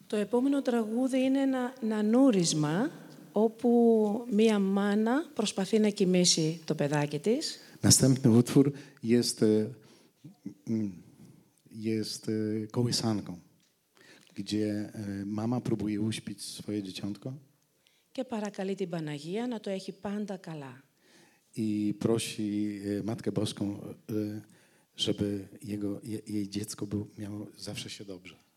Το επόμενο τραγούδι είναι ένα νανούρισμα όπου μία μάνα προσπαθεί να κοιμήσει το παιδάκι της. Następny utwór jest kołysanką, gdzie mama próbuje uśpić swoje dzieciątko Και παρακαλεί την Παναγία να το έχει πάντα καλά. i prosi Matkę Boską, żeby jej dziecko miało zawsze się dobrze.